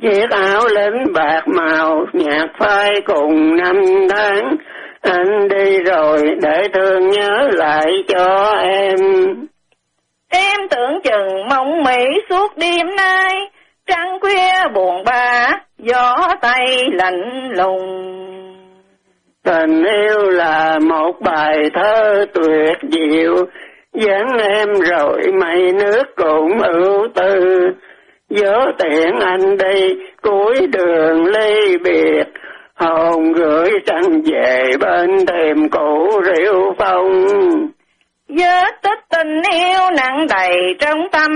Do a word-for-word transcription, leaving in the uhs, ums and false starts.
Chiếc áo lính bạc màu nhạt phai cùng năm tháng, anh đi rồi để thương nhớ lại cho em. Em tưởng chừng mong mỹ suốt đêm nay, trăng khuya buồn bã, gió tây lạnh lùng. Tình yêu là một bài thơ tuyệt diệu, dáng em rồi mây nước cũng ưu tư. Gió tiễn anh đi cuối đường ly biệt, hồn gửi trăng về bên thềm cũ rượu phong. Vết tích tình yêu nặng đầy trong tâm